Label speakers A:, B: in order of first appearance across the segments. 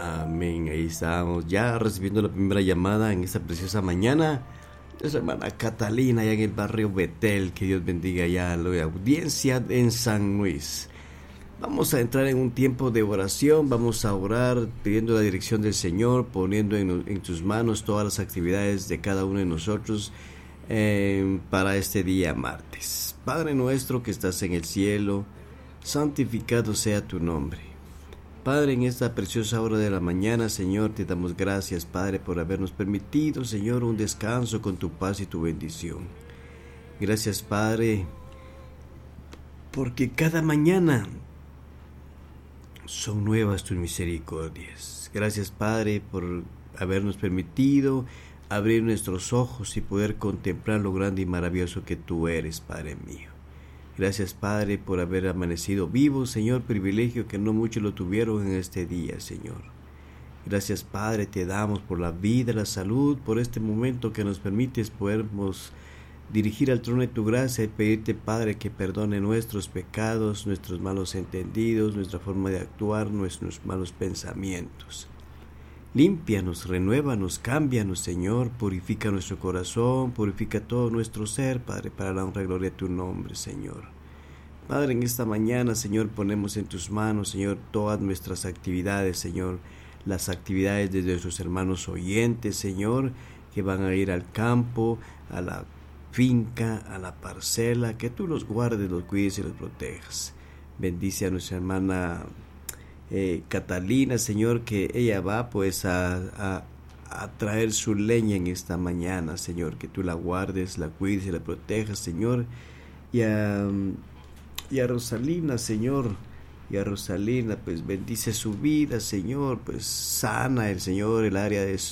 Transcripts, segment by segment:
A: Amén. Ahí estamos ya recibiendo la primera llamada en esta preciosa mañana. Es la hermana Catalina allá en el barrio Betel. Que Dios bendiga ya a la audiencia en San Luis. Vamos a entrar en un tiempo de oración. Vamos a orar pidiendo la dirección del Señor, poniendo en tus manos todas las actividades de cada uno de nosotros para este día martes. Padre nuestro que estás en el cielo, santificado sea tu nombre. Padre, en esta preciosa hora de la mañana, Señor, te damos gracias, Padre, por habernos permitido, Señor, un descanso con tu paz y tu bendición. Gracias, Padre, porque cada mañana son nuevas tus misericordias. Gracias, Padre, por habernos permitido abrir nuestros ojos y poder contemplar lo grande y maravilloso que tú eres, Padre mío. Gracias, Padre, por haber amanecido vivos, Señor, privilegio que no muchos lo tuvieron en este día, Señor. Gracias, Padre, te damos por la vida, la salud, por este momento que nos permites podernos dirigir al trono de tu gracia y pedirte, Padre, que perdone nuestros pecados, nuestros malos entendidos, nuestra forma de actuar, nuestros malos pensamientos. Límpianos, renuévanos, cámbianos, Señor, purifica nuestro corazón, purifica todo nuestro ser, Padre, para la honra y gloria de tu nombre, Señor. Padre, en esta mañana, Señor, ponemos en tus manos, Señor, todas nuestras actividades, Señor, las actividades de nuestros hermanos oyentes, Señor, que van a ir al campo, a la finca, a la parcela, que tú los guardes, los cuides y los protejas. Bendice a nuestra hermana Catalina, Señor, que ella va pues a traer su leña en esta mañana, Señor, que tú la guardes, la cuides y la protejas, Señor, y a Rosalina, Señor, y a Rosalina, pues bendice su vida, Señor, pues sana el Señor el área de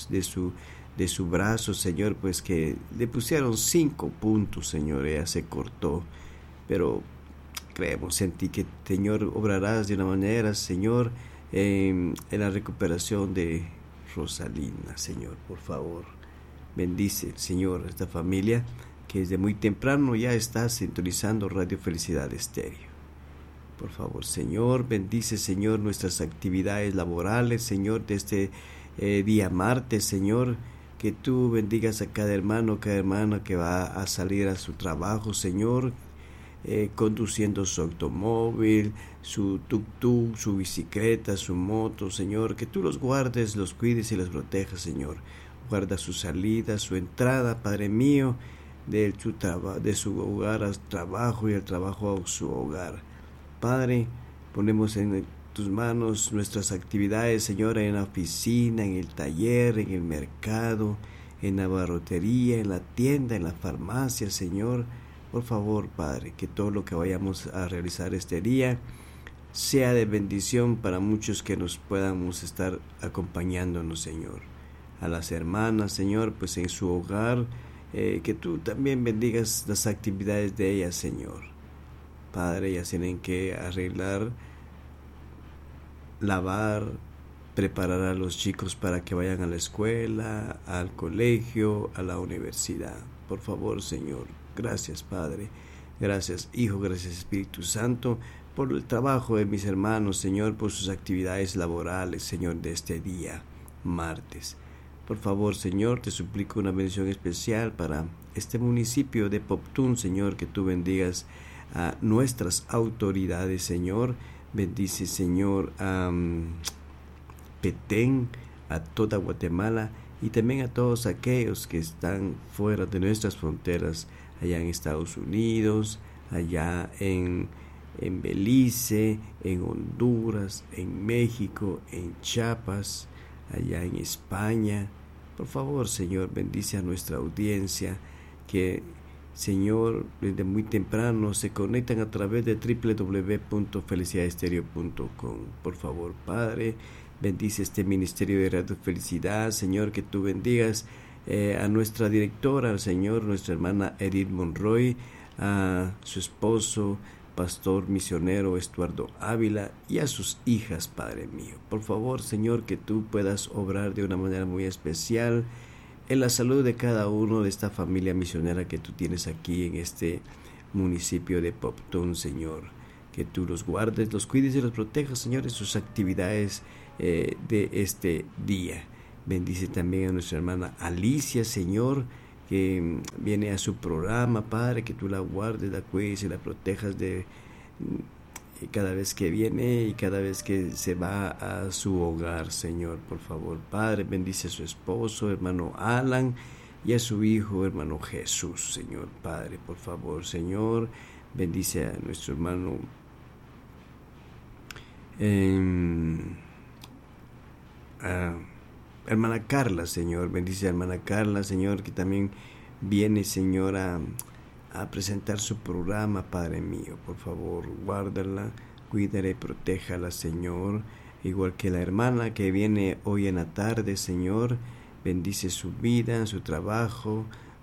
A: su brazo, Señor, pues que le pusieron 5 puntos, Señor, ella se cortó, pero creemos en ti que, Señor, obrarás de una manera, Señor, en la recuperación de Rosalina, Señor, por favor. Bendice, Señor, a esta familia que desde muy temprano ya está sintonizando Radio Felicidad Estéreo. Por favor, Señor, bendice, Señor, nuestras actividades laborales, Señor, de este día martes, Señor, que tú bendigas a cada hermano, cada hermana que va a salir a su trabajo, Señor, conduciendo su automóvil, su tuk-tuk, su bicicleta, su moto, Señor, que tú los guardes, los cuides y los protejas, Señor. Guarda su salida, su entrada, Padre mío, de su hogar al trabajo y el trabajo a su hogar. Padre, ponemos en tus manos nuestras actividades, Señor, en la oficina, en el taller, en el mercado, en la barrotería, en la tienda, en la farmacia, Señor. Por favor, Padre, que todo lo que vayamos a realizar este día sea de bendición para muchos que nos podamos estar acompañándonos, Señor. A las hermanas, Señor, pues en su hogar, que tú también bendigas las actividades de ellas, Señor. Padre, ellas tienen que arreglar, lavar, preparar a los chicos para que vayan a la escuela, al colegio, a la universidad. Por favor, Señor. Gracias, Padre. Gracias, Hijo. Gracias, Espíritu Santo, por el trabajo de mis hermanos, Señor, por sus actividades laborales, Señor, de este día, martes. Por favor, Señor, te suplico una bendición especial para este municipio de Poptún, Señor, que tú bendigas a nuestras autoridades, Señor. Bendice, Señor, a Petén, a toda Guatemala y también a todos aquellos que están fuera de nuestras fronteras, allá en Estados Unidos, allá en Belice, en Honduras, en México, en Chiapas, allá en España. Por favor, Señor, bendice a nuestra audiencia, que, Señor, desde muy temprano se conectan a través de www.felicidadestereo.com. Por favor, Padre, bendice este ministerio de Radio Felicidad, Señor, que tú bendigas a nuestra directora, Señor, nuestra hermana Edith Monroy, a su esposo, pastor misionero Estuardo Ávila, y a sus hijas, Padre mío. Por favor, Señor, que tú puedas obrar de una manera muy especial en la salud de cada uno de esta familia misionera que tú tienes aquí en este municipio de Poptún, Señor. que tú los guardes, los cuides y los protejas, Señor, en sus actividades de este día. Bendice también a nuestra hermana Alicia, Señor, que viene a su programa, Padre, que tú la guardes, la cuides y la protejas de cada vez que viene y cada vez que se va a su hogar, Señor, por favor. Padre, bendice a su esposo, hermano Alan, y a su hijo, hermano Jesús, Señor. Padre, por favor, Señor, bendice a nuestro hermano hermana Carla, Señor. Bendice a hermana Carla, Señor, que también viene, Señor, a presentar su programa, Padre mío. Por favor, guárdala, cuídala y protéjala, Señor. Igual que la hermana que viene hoy en la tarde, Señor. Bendice su vida, su trabajo,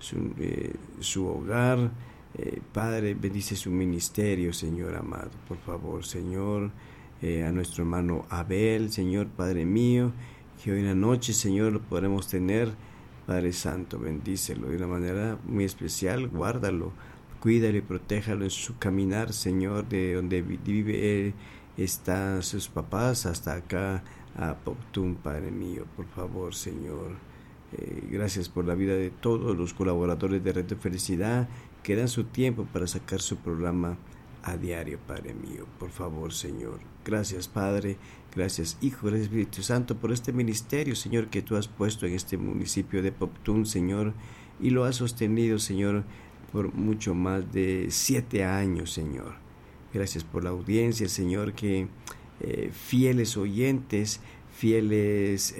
A: su hogar. Padre, bendice su ministerio, Señor amado. Por favor, Señor, a nuestro hermano Abel, Señor, Padre mío, que hoy en la noche, Señor, lo podremos tener. Padre Santo, bendícelo de una manera muy especial, guárdalo, cuídalo y protéjalo en su caminar, Señor, de donde vive está sus papás hasta acá a Poptún, Padre mío. Por favor, Señor, gracias por la vida de todos los colaboradores de Red de Felicidad que dan su tiempo para sacar su programa a diario, Padre mío. Por favor, Señor, gracias, Padre, gracias, Hijo, gracias, Espíritu Santo, por este ministerio, Señor, que tú has puesto en este municipio de Poptún, Señor, y lo has sostenido, Señor, por mucho más de 7 años, Señor. Gracias por la audiencia, Señor, que fieles oyentes, fieles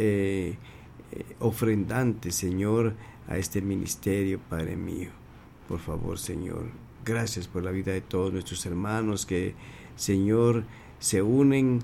A: ofrendantes, Señor, a este ministerio, Padre mío. Por favor, Señor, gracias por la vida de todos nuestros hermanos que, Señor, se unen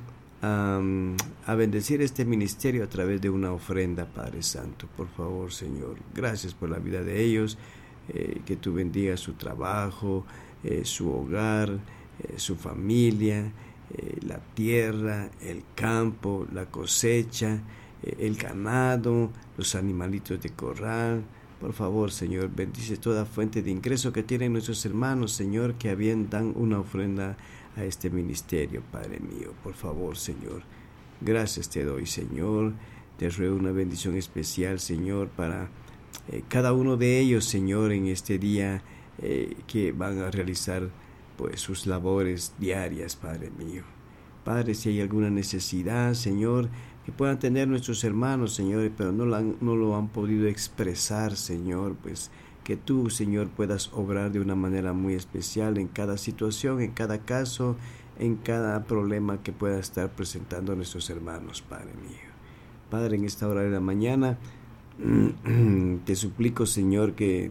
A: a bendecir este ministerio a través de una ofrenda, Padre Santo. Por favor, Señor, gracias por la vida de ellos, que tú bendigas su trabajo, su hogar, su familia, la tierra, el campo, la cosecha, el ganado, los animalitos de corral. Por favor, Señor, bendice toda fuente de ingreso que tienen nuestros hermanos, Señor, que dan una ofrenda a este ministerio, Padre mío. Por favor, Señor, gracias te doy, Señor. Te ruego una bendición especial, Señor, para cada uno de ellos, Señor, en este día que van a realizar pues sus labores diarias, Padre mío. Padre, si hay alguna necesidad, Señor, que puedan tener nuestros hermanos, Señor, pero no lo han podido expresar, Señor, pues que tú, Señor, puedas obrar de una manera muy especial en cada situación, en cada caso, en cada problema que pueda estar presentando a nuestros hermanos, Padre mío. Padre, en esta hora de la mañana, te suplico, Señor, que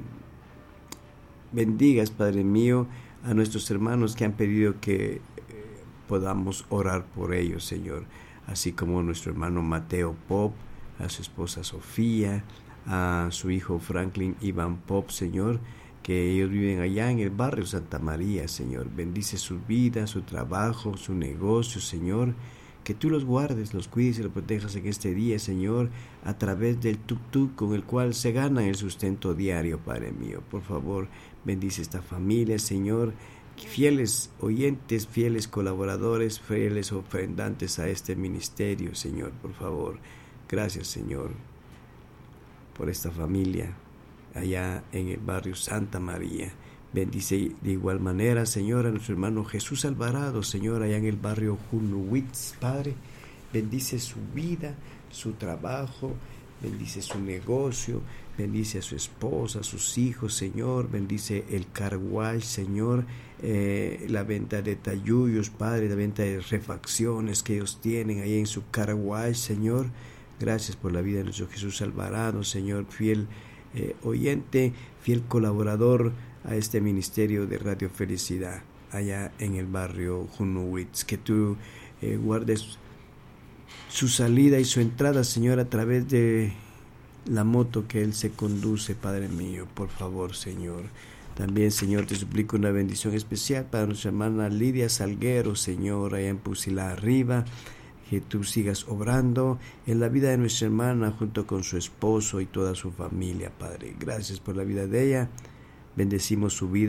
A: bendigas, Padre mío, a nuestros hermanos que han pedido que podamos orar por ellos, Señor, así como nuestro hermano Mateo Pop, a su esposa Sofía, a su hijo Franklin Iván Pop, Señor, que ellos viven allá en el barrio Santa María, Señor. Bendice su vida, su trabajo, su negocio, Señor, que tú los guardes, los cuides y los protejas en este día, Señor, a través del tuk-tuk con el cual se gana el sustento diario, Padre mío. Por favor, bendice esta familia, Señor, fieles oyentes, fieles colaboradores, fieles ofrendantes a este ministerio, Señor, por favor. Gracias, Señor, por esta familia allá en el barrio Santa María. Bendice de igual manera, Señor, a nuestro hermano Jesús Alvarado, Señor, allá en el barrio Junuwitz, Padre. Bendice su vida, su trabajo, bendice su negocio, bendice a su esposa, a sus hijos, Señor. Bendice el car wash, Señor, la venta de talluyos, Padre, la venta de refacciones que ellos tienen ahí en su car wash, Señor. Gracias por la vida de nuestro Jesús Alvarado, Señor, fiel oyente, fiel colaborador a este ministerio de Radio Felicidad, allá en el barrio Junuwitz. Que tú guardes su salida y su entrada, Señor, a través de la moto que él se conduce, Padre mío, por favor, Señor. También, Señor, te suplico una bendición especial para nuestra hermana Lidia Salguero, Señor, allá en Pusila Arriba. Que tú sigas obrando en la vida de nuestra hermana junto con su esposo y toda su familia, Padre. Gracias por la vida de ella. Bendecimos su vida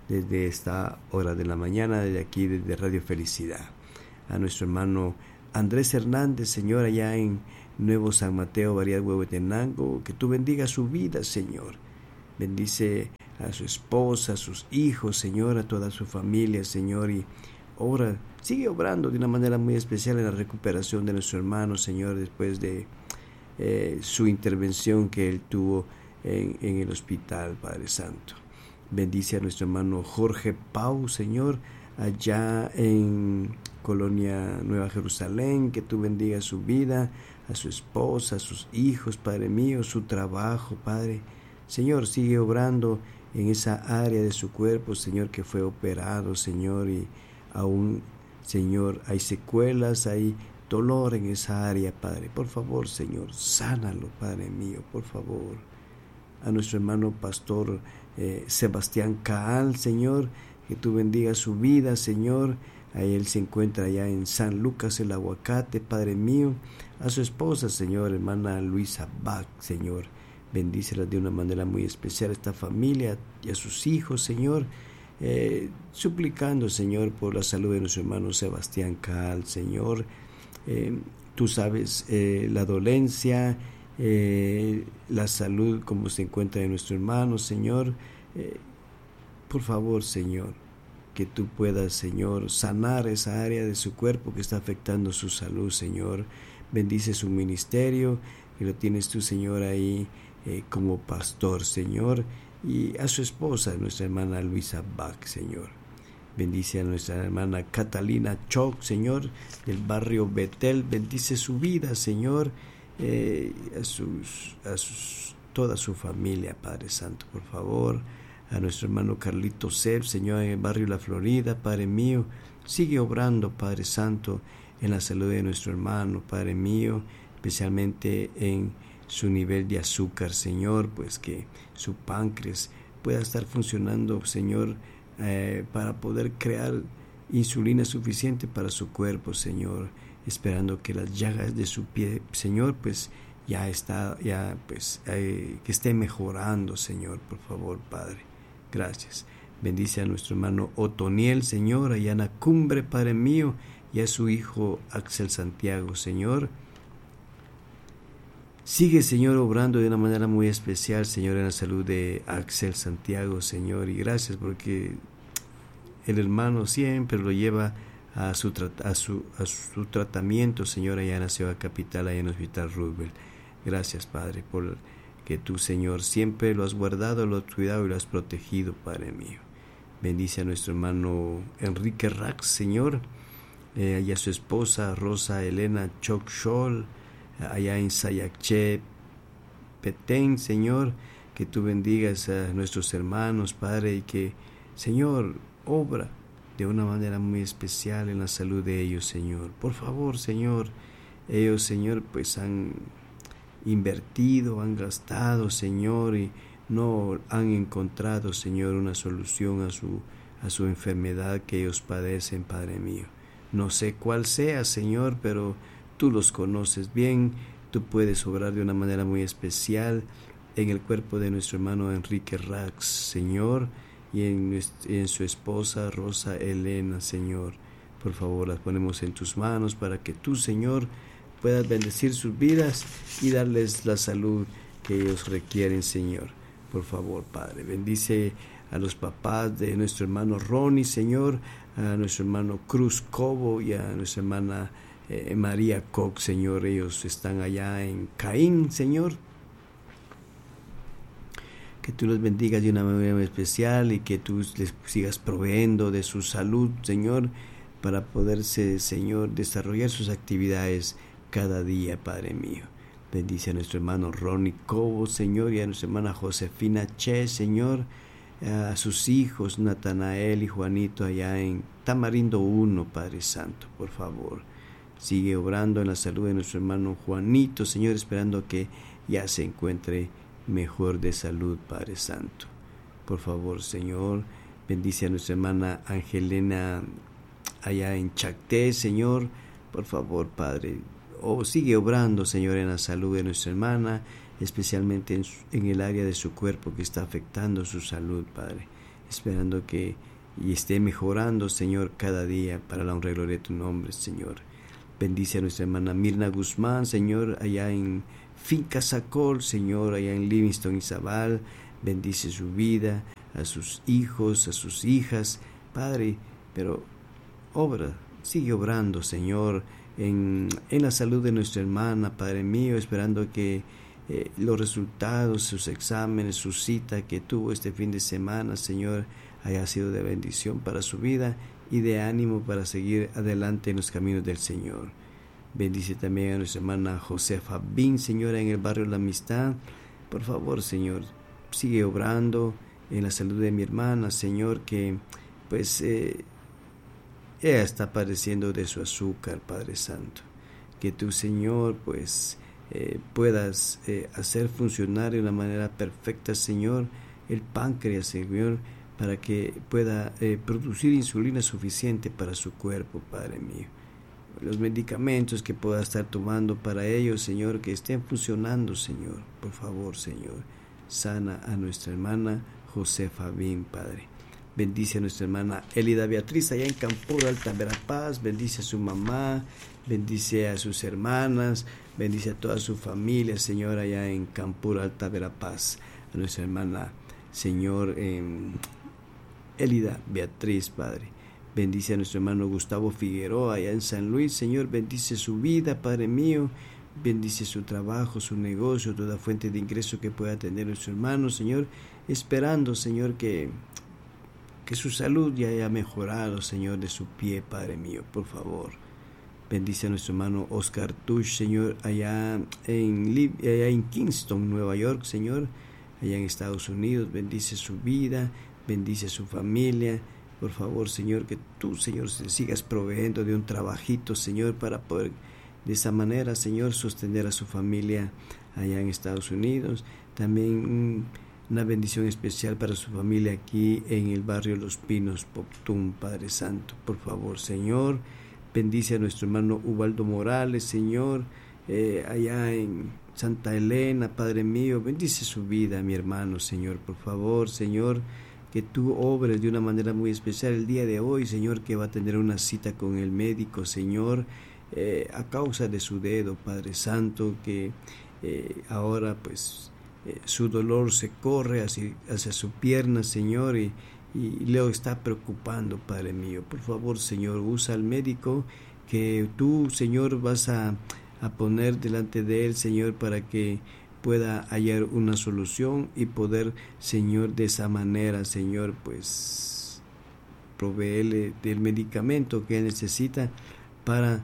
A: desde esta hora de la mañana, desde aquí, desde Radio Felicidad. A nuestro hermano Andrés Hernández, Señor, allá en Nuevo San Mateo, Variedad Huehuetenango, que tú bendigas su vida, Señor. Bendice a su esposa, a sus hijos, Señor, a toda su familia, Señor, y sigue obrando de una manera muy especial en la recuperación de nuestro hermano, Señor, después de su intervención que él tuvo en el hospital, Padre Santo. Bendice a nuestro hermano Jorge Pau, Señor, allá en Colonia Nueva Jerusalén, que tú bendigas su vida, a su esposa, a sus hijos, Padre mío, su trabajo, Padre. Señor, sigue obrando en esa área de su cuerpo, Señor, que fue operado, Señor, y aún, Señor, hay secuelas, hay dolor en esa área, Padre. Por favor, Señor, sánalo, Padre mío, por favor. A nuestro hermano pastor Sebastián Caal, Señor, que tú bendigas su vida, Señor. Ahí él se encuentra allá en San Lucas, el Aguacate, Padre mío. A su esposa, Señor, hermana Luisa Bach, Señor. Bendícela de una manera muy especial a esta familia y a sus hijos, Señor. Suplicando, Señor, por la salud de nuestro hermano Sebastián Caal, Señor. Tú sabes la dolencia, la salud, como se encuentra en nuestro hermano, Señor. Por favor, Señor, que tú puedas, Señor, sanar esa área de su cuerpo que está afectando su salud, Señor. Bendice su ministerio, que lo tienes tú, Señor, ahí como pastor, Señor. Y a su esposa, nuestra hermana Luisa Bach, Señor. Bendice a nuestra hermana Catalina Choc, Señor, del barrio Betel. Bendice su vida, Señor, toda su familia, Padre Santo, por favor. A nuestro hermano Carlito Seb, Señor, en el barrio La Florida, Padre mío, sigue obrando, Padre Santo, en la salud de nuestro hermano, Padre mío, especialmente en su nivel de azúcar, Señor, pues que su páncreas pueda estar funcionando, Señor, para poder crear insulina suficiente para su cuerpo, Señor, esperando que las llagas de su pie, Señor, pues que esté mejorando, Señor, por favor, Padre. Gracias. Bendice a nuestro hermano Otoniel, Señor, allá en la cumbre, Padre mío, y a su hijo Axel Santiago, Señor. Sigue, Señor, obrando de una manera muy especial, Señor, en la salud de Axel Santiago, Señor, y gracias porque el hermano siempre lo lleva a su tratamiento, Señor, allá en la ciudad capital, allá en el Hospital Roosevelt. Gracias, Padre, por que tú, Señor, siempre lo has guardado, lo has cuidado y lo has protegido, Padre mío. Bendice a nuestro hermano Enrique Rax, Señor, y a su esposa Rosa Elena Chokshol, allá en Sayacché, Petén, Señor, que tú bendigas a nuestros hermanos, Padre, y que, Señor, obra de una manera muy especial en la salud de ellos, Señor. Por favor, Señor, ellos, Señor, pues han invertido, han gastado, Señor, y no han encontrado, Señor, una solución a su enfermedad que ellos padecen, Padre mío. No sé cuál sea, Señor, pero tú los conoces bien, tú puedes obrar de una manera muy especial en el cuerpo de nuestro hermano Enrique Rax, Señor, y en su esposa Rosa Elena, Señor. Por favor, las ponemos en tus manos para que tú, Señor, puedas bendecir sus vidas y darles la salud que ellos requieren, Señor. Por favor, Padre, bendice a los papás de nuestro hermano Ronnie, Señor, a nuestro hermano Cruz Cobo y a nuestra hermana María Cox, Señor. Ellos están allá en Caín, Señor. Que tú los bendigas de una manera muy especial y que tú les sigas proveyendo de su salud, Señor, para poderse, Señor, desarrollar sus actividades cada día, Padre mío. Bendice a nuestro hermano Ronnie Cobo, Señor, y a nuestra hermana Josefina Che, Señor, a sus hijos Natanael y Juanito allá en Tamarindo 1, Padre Santo, por favor. Sigue obrando en la salud de nuestro hermano Juanito, Señor, esperando que ya se encuentre mejor de salud, Padre Santo. Por favor, Señor, bendice a nuestra hermana Angelina allá en Chacté, Señor. Por favor, Padre, sigue obrando, Señor, en la salud de nuestra hermana, especialmente en el área de su cuerpo que está afectando su salud, Padre. esperando que y esté mejorando, Señor, cada día para la honra y gloria de tu nombre, Señor. Bendice a nuestra hermana Mirna Guzmán, Señor, allá en Finca Sacol, Señor, allá en Livingston, Izabal. Bendice su vida, a sus hijos, a sus hijas, Padre, pero sigue obrando, Señor, en la salud de nuestra hermana, Padre mío, esperando que los resultados, sus exámenes, su cita que tuvo este fin de semana, Señor, haya sido de bendición para su vida y de ánimo para seguir adelante en los caminos del Señor. Bendice también a nuestra hermana Josefa Bin, Señora, en el barrio La Amistad. Por favor, Señor, sigue obrando en la salud de mi hermana, Señor, que pues ella está padeciendo de su azúcar, Padre Santo. Que tú, Señor, pues puedas hacer funcionar de una manera perfecta, Señor, el páncreas, Señor, para que pueda producir insulina suficiente para su cuerpo, Padre mío. Los medicamentos que pueda estar tomando para ellos, Señor, que estén funcionando, Señor. Por favor, Señor, sana a nuestra hermana Josefa Bin, Padre. Bendice a nuestra hermana Elida Beatriz allá en Campuro Alta Verapaz. Bendice a su mamá, bendice a sus hermanas, bendice a toda su familia, Señor, allá en Campuro Alta Verapaz. A nuestra hermana, Señor, Elida Beatriz, Padre. Bendice a nuestro hermano Gustavo Figueroa allá en San Luis, Señor, bendice su vida, Padre mío, bendice su trabajo, su negocio, toda fuente de ingreso que pueda tener nuestro hermano, Señor, esperando, Señor, que su salud ya haya mejorado, Señor, de su pie, Padre mío, por favor. Bendice a nuestro hermano Oscar Tush, Señor, allá en Kingston, Nueva York, Señor, allá en Estados Unidos, bendice su vida, bendice a su familia. Por favor, Señor, que tú, Señor, sigas proveyendo de un trabajito, Señor, para poder de esa manera, Señor, sostener a su familia allá en Estados Unidos. También una bendición especial para su familia aquí en el barrio Los Pinos, Poptún, Padre Santo. Por favor, Señor, bendice a nuestro hermano Ubaldo Morales, Señor, allá en Santa Elena, Padre mío. Bendice su vida, mi hermano, Señor. Por favor, Señor, que tú obres de una manera muy especial el día de hoy, Señor, que va a tener una cita con el médico, Señor, a causa de su dedo, Padre Santo, que ahora pues su dolor se corre hacia su pierna, Señor, y le está preocupando, Padre mío. Por favor, Señor, usa al médico que tú, Señor, vas a poner delante de él, Señor, para que pueda hallar una solución y poder, Señor, de esa manera, Señor, pues proveerle del medicamento que él necesita para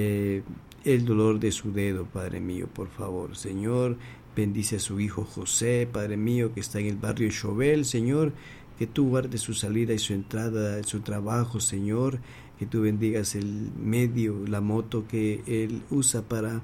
A: el dolor de su dedo, Padre mío. Por favor, Señor, bendice a su hijo José, Padre mío, que está en el barrio Chauvel, Señor, que tú guardes su salida y su entrada, su trabajo, Señor, que tú bendigas el medio, la moto que él usa para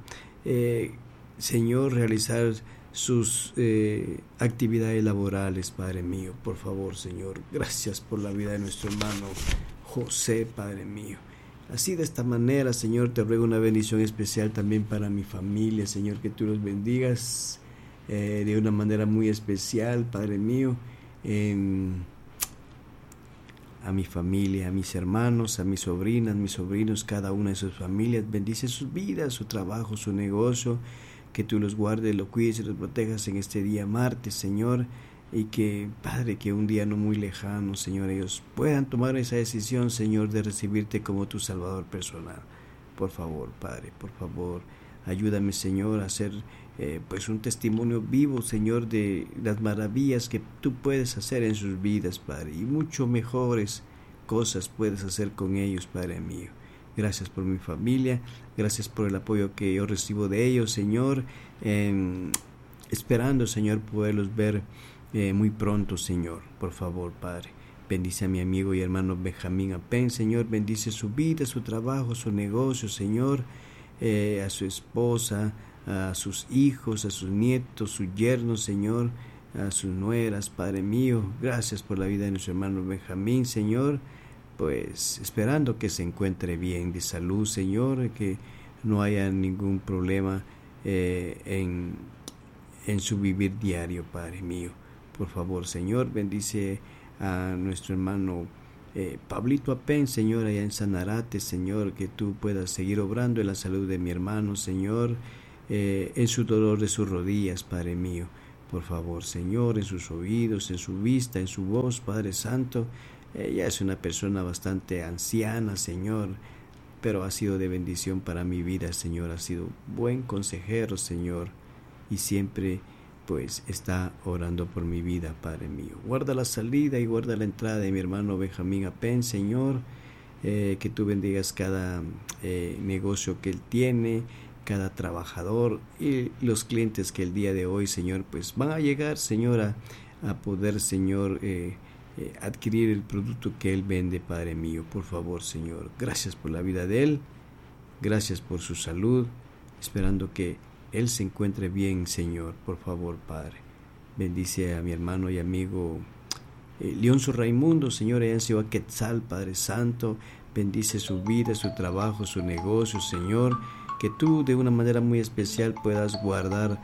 A: Señor, realizar sus actividades laborales, Padre mío. Por favor, Señor, gracias por la vida de nuestro hermano José, Padre mío. Así de esta manera, Señor, te ruego una bendición especial también para mi familia, Señor, que tú los bendigas de una manera muy especial, Padre mío, a mi familia, a mis hermanos, a mis sobrinas, mis sobrinos, cada una de sus familias. Bendice sus vidas, su trabajo, su negocio, que tú los guardes, los cuides y los protejas en este día martes, Señor, y que, Padre, que un día no muy lejano, Señor, ellos puedan tomar esa decisión, Señor, de recibirte como tu Salvador personal. Por favor, Padre, por favor, ayúdame, Señor, a ser pues un testimonio vivo, Señor, de las maravillas que tú puedes hacer en sus vidas, Padre, y mucho mejores cosas puedes hacer con ellos, Padre mío. Gracias por mi familia, gracias por el apoyo que yo recibo de ellos, Señor, esperando, Señor, poderlos ver muy pronto, Señor. Por favor, Padre, bendice a mi amigo y hermano Benjamín Apen, Señor, bendice su vida, su trabajo, su negocio, Señor, a su esposa, a sus hijos, a sus nietos, sus yernos, Señor, a sus nueras, Padre mío. Gracias por la vida de nuestro hermano Benjamín, Señor, pues esperando que se encuentre bien de salud, Señor, que no haya ningún problema en su vivir diario, Padre mío. Por favor, Señor, bendice a nuestro hermano Pablito Apen, Señor, allá en Sanarate, Señor, que tú puedas seguir obrando en la salud de mi hermano, Señor, en su dolor de sus rodillas, Padre mío. Por favor, Señor, en sus oídos, en su vista, en su voz, Padre Santo. Ella es una persona bastante anciana, Señor, pero ha sido de bendición para mi vida, Señor. Ha sido buen consejero, Señor, y siempre pues está orando por mi vida, Padre mío. Guarda la salida y guarda la entrada de mi hermano Benjamín Apen, Señor, que tú bendigas cada negocio que él tiene, cada trabajador y los clientes que el día de hoy, Señor, pues van a llegar, Señor, a poder, Señor, adquirir el producto que él vende, Padre mío. Por favor, Señor, gracias por la vida de él, gracias por su salud, esperando que él se encuentre bien, Señor. Por favor, Padre, bendice a mi hermano y amigo Leonzo Raimundo, Señor, allá en Ciudad Quetzal, Padre Santo. Bendice su vida, su trabajo, su negocio, Señor. Que tú de una manera muy especial puedas guardar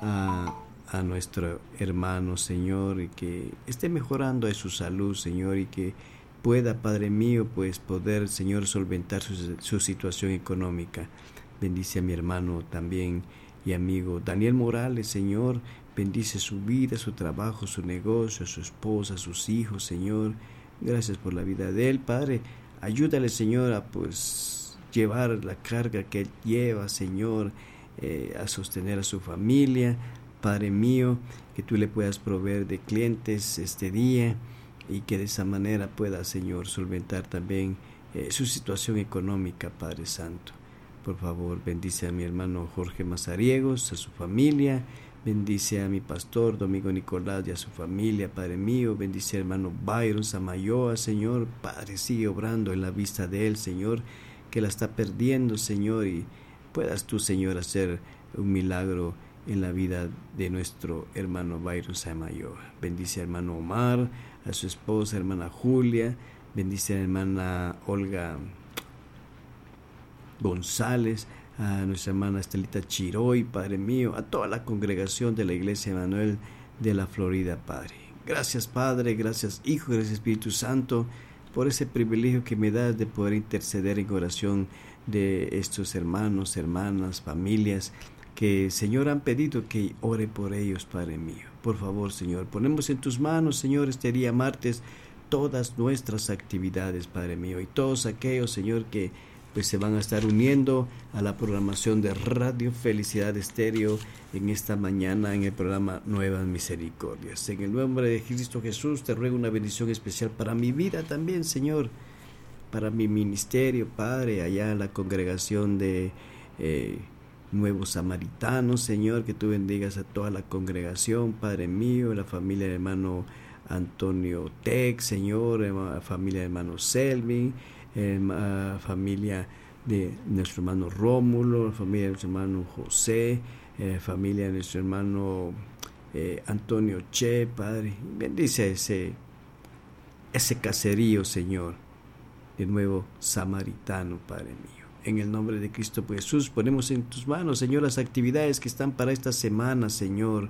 A: a nuestro hermano, Señor, y que esté mejorando su salud, Señor, y que pueda, Padre mío, pues poder, Señor, solventar su situación económica. Bendice a mi hermano también y amigo Daniel Morales, Señor. Bendice su vida, su trabajo, su negocio, su esposa, sus hijos, Señor. Gracias por la vida de él, Padre. Ayúdale, Señor, a pues llevar la carga que él lleva, Señor, a sostener a su familia. Padre mío, que tú le puedas proveer de clientes este día y que de esa manera pueda, Señor, solventar también su situación económica, Padre Santo. Por favor, bendice a mi hermano Jorge Mazariegos, a su familia. Bendice a mi pastor Domingo Nicolás y a su familia, Padre mío. Bendice al hermano Byron Samayoa, Señor. Padre, sigue obrando en la vista de él, Señor, que la está perdiendo, Señor, y puedas tú, Señor, hacer un milagro en la vida de nuestro hermano Byron Samayoa. Bendice al hermano Omar, a su esposa, hermana Julia. Bendice a la hermana Olga González, a nuestra hermana Estelita Chiroy, Padre mío, a toda la congregación de la Iglesia Emanuel de la Florida, Padre. Gracias, Padre, gracias, Hijo, gracias, Espíritu Santo, por ese privilegio que me das de poder interceder en oración de estos hermanos, hermanas, familias, que, Señor, han pedido que ore por ellos, Padre mío. Por favor, Señor, ponemos en tus manos, Señor, este día martes, todas nuestras actividades, Padre mío, y todos aquellos, Señor, que pues se van a estar uniendo a la programación de Radio Felicidad Estéreo en esta mañana en el programa Nuevas Misericordias. En el nombre de Cristo Jesús te ruego una bendición especial para mi vida también, Señor, para mi ministerio, Padre, allá en la congregación de Nuevos Samaritanos, Señor, que tú bendigas a toda la congregación, Padre mío, la familia del hermano Antonio Tec, Señor, la familia del hermano Selvin, familia de nuestro hermano Rómulo, la familia de nuestro hermano José, familia de nuestro hermano Antonio Che, Padre. Bendice ese caserío, Señor, de Nuevo Samaritano, Padre mío. En el nombre de Cristo Jesús ponemos en tus manos, Señor, las actividades que están para esta semana, Señor.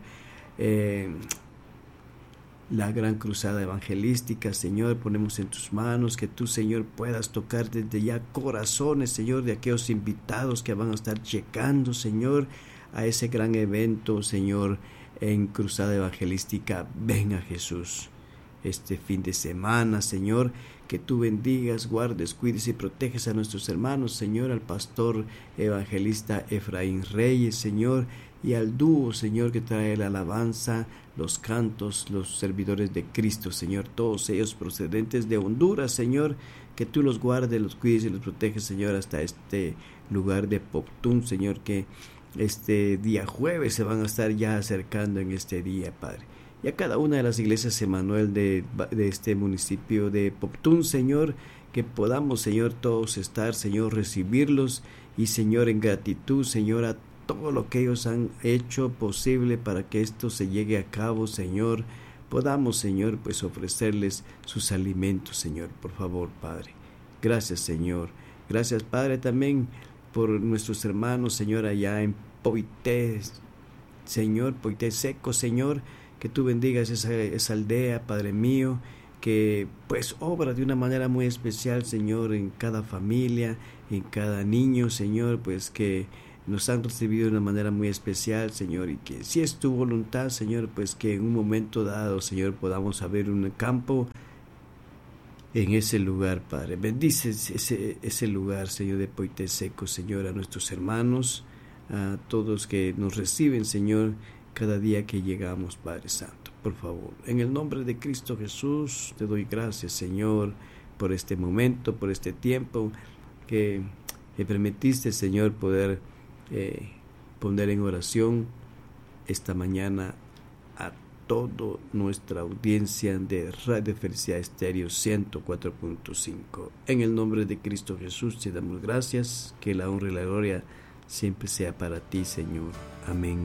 A: La gran cruzada evangelística, Señor, ponemos en tus manos, que tú, Señor, puedas tocar desde ya corazones, Señor, de aquellos invitados que van a estar llegando, Señor, a ese gran evento, Señor, en cruzada evangelística. Ven a Jesús este fin de semana, Señor, que tú bendigas, guardes, cuides y proteges a nuestros hermanos, Señor, al pastor evangelista Efraín Reyes, Señor, y al dúo, Señor, que trae la alabanza, los cantos, los servidores de Cristo, Señor, todos ellos procedentes de Honduras, Señor, que tú los guardes, los cuides y los proteges, Señor, hasta este lugar de Poptún, Señor, que este día jueves se van a estar ya acercando en este día, Padre. Y a cada una de las iglesias Emanuel de este municipio de Poptún, Señor, que podamos, Señor, todos estar, Señor, recibirlos y, Señor, en gratitud, Señor, a todo lo que ellos han hecho posible para que esto se llegue a cabo, Señor, podamos, Señor, pues ofrecerles sus alimentos, Señor, por favor, Padre. Gracias, Señor. Gracias, Padre, también por nuestros hermanos, Señor, allá en Poité, Señor, Poité Seco, Señor, que tú bendigas esa aldea, Padre mío, que pues obra de una manera muy especial, Señor, en cada familia, en cada niño, Señor, pues que nos han recibido de una manera muy especial, Señor, y que si es tu voluntad, Señor, pues que en un momento dado, Señor, podamos abrir un campo en ese lugar, Padre. Bendice ese lugar, Señor, de Poiteseco, Señor, a nuestros hermanos, a todos que nos reciben, Señor, cada día que llegamos, Padre Santo, por favor. En el nombre de Cristo Jesús, te doy gracias, Señor, por este momento, por este tiempo que me permitiste, Señor, poder poner en oración esta mañana a toda nuestra audiencia de Radio Felicidad Estéreo 104.5. En el nombre de Cristo Jesús te damos gracias, que la honra y la gloria siempre sea para ti, Señor. Amén